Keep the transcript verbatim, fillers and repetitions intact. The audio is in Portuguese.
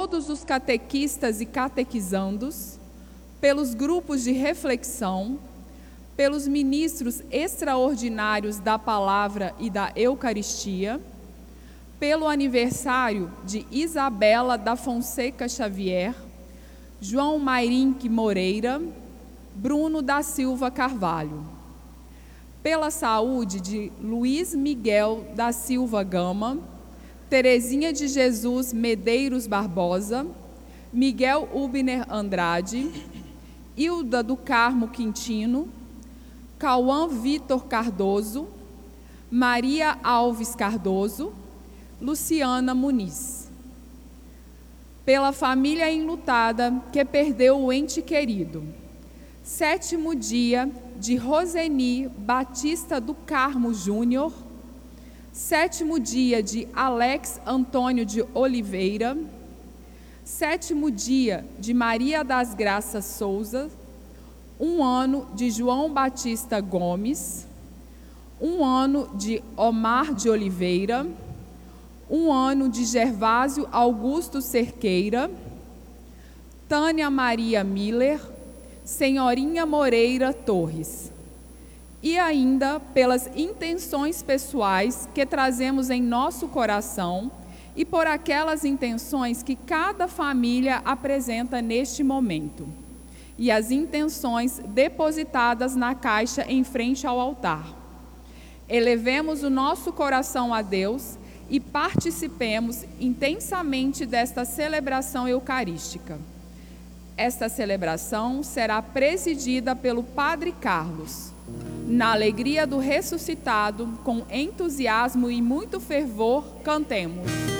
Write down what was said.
todos os catequistas e catequizandos, pelos grupos de reflexão, pelos ministros extraordinários da Palavra e da Eucaristia, pelo aniversário de Isabela da Fonseca Xavier, João Mairinque Moreira, Bruno da Silva Carvalho, pela saúde de Luiz Miguel da Silva Gama, Terezinha de Jesus Medeiros Barbosa, Miguel Ubner Andrade, Hilda do Carmo Quintino, Cauã Vitor Cardoso, Maria Alves Cardoso, Luciana Muniz. Pela família enlutada que perdeu o ente querido. Sétimo dia de Roseni Batista do Carmo Júnior. Sétimo dia de Alex Antônio de Oliveira. Sétimo dia de Maria das Graças Souza. Um ano de João Batista Gomes. Um ano de Omar de Oliveira. Um ano de Gervásio Augusto Cerqueira, Tânia Maria Miller, Senhorinha Moreira Torres. E ainda pelas intenções pessoais que trazemos em nosso coração e por aquelas intenções que cada família apresenta neste momento. E as intenções depositadas na caixa em frente ao altar. Elevemos o nosso coração a Deus e participemos intensamente desta celebração eucarística. Esta celebração será presidida pelo Padre Carlos. Na alegria do ressuscitado, com entusiasmo e muito fervor, cantemos.